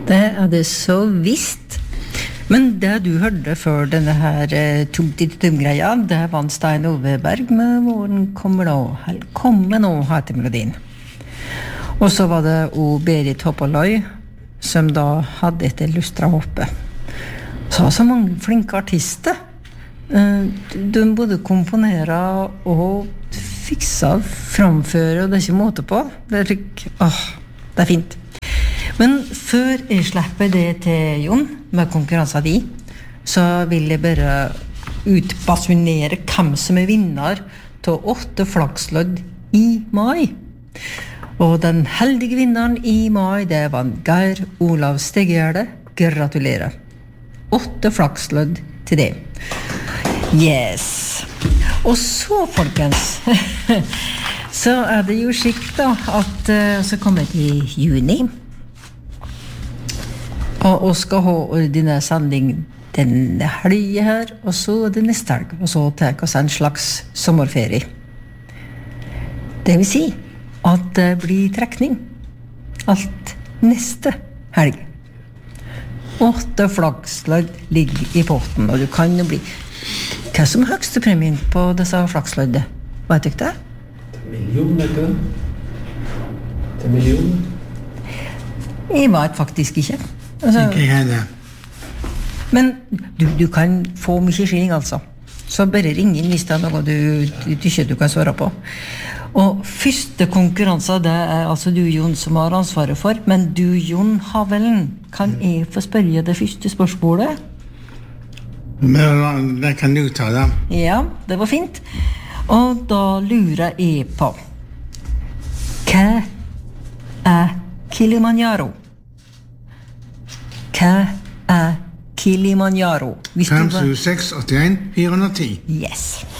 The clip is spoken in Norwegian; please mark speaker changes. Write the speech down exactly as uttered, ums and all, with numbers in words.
Speaker 1: Det er det så visst. Men det du hørte før denne her tum-tit-tum-greia, det var en Stein Oveberg med Våren kommer nå, eller kommer nå, heter melodien. Og så var det o Berit Hoppaløy, som da hadde etter lustra hoppe. Så var så mange flinke artister. De både komponerer og fikser, framfører, og det er ikke måte på. Det er, åh, det er fint. Men før jeg slipper det til Jon, med konkurransen di, så vil jeg bare utbasunere hvem som er vinner til åtte flakslodd i mai. Og den heldige vinneren i mai, det var Geir Olav Stegjerde. Gratulerer. Åtte flakslodd til det. Yes. Og så, folkens, så er det jo slik da, at uh, så kommer det i juni, og, og skal ha ordinær sending denne helgen her, og så det neste helg, og så tar oss en slags sommerferie. Det vil si at det blir trekning alt neste helg. Åtte flakslodd ligger i potten, og du kan jo bli... Hva som er høyeste premien på disse flaksloddet? Hva er det?
Speaker 2: Million, vet du? Det er million.
Speaker 1: Jeg vet faktisk ikke. Altså,
Speaker 3: ikke heller.
Speaker 1: Men du, du kan få mye skilling, altså. Så bare ring inn hvis det er noe du, du, du ikke du kan svare på. Og første konkurranse, det er altså du, Jon, som har ansvaret for. Men du, Jon Havelen, kan jeg få spørre det første spørsmålet?
Speaker 3: Men det kan du ta da.
Speaker 1: Ja, det var fint. Og da lurer jeg på, hva er Kilimanjaro? Hva er Kilimanjaro?
Speaker 3: fem sju seks åtte en fire ti.
Speaker 1: Yes.